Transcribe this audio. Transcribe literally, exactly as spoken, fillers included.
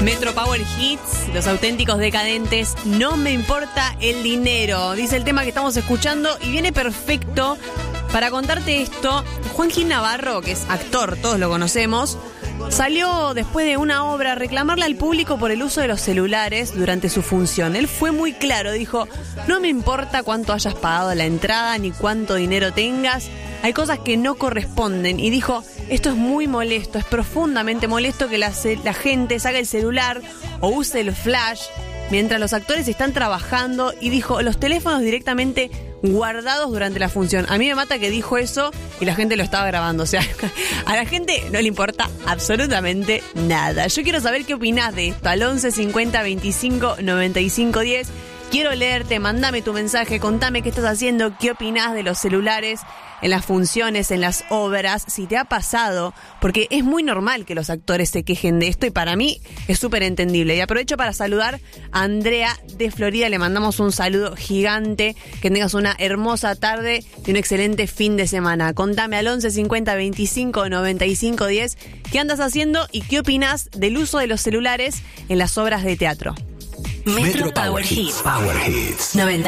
Metro Power Hits, los auténticos decadentes, no me importa el dinero, dice el tema que estamos escuchando y viene perfecto para contarte esto. Juan Gil Navarro, que es actor, todos lo conocemos, salió después de una obra a reclamarle al público por el uso de los celulares durante su función. Él fue muy claro, dijo, no me importa cuánto hayas pagado la entrada ni cuánto dinero tengas, hay cosas que no corresponden, y dijo, esto es muy molesto, es profundamente molesto que la, la gente saque el celular o use el flash mientras los actores están trabajando, y dijo, los teléfonos directamente guardados durante la función. A mí me mata que dijo eso y la gente lo estaba grabando, o sea, a la gente no le importa absolutamente nada. Yo quiero saber qué opinás de esto, al once cincuenta veinticinco noventa y cinco diez. Quiero leerte, mandame tu mensaje, contame qué estás haciendo, qué opinás de los celulares en las funciones, en las obras, si te ha pasado, porque es muy normal que los actores se quejen de esto y para mí es súper entendible. Y aprovecho para saludar a Andrea de Florida, le mandamos un saludo gigante, que tengas una hermosa tarde y un excelente fin de semana. Contame al once cincuenta veinticinco noventa y cinco diez qué andas haciendo y qué opinás del uso de los celulares en las obras de teatro. Metro Power Hits. Power Hits.